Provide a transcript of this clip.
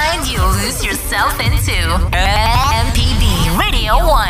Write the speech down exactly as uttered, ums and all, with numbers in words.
kind you lose yourself into. M P B Radio one.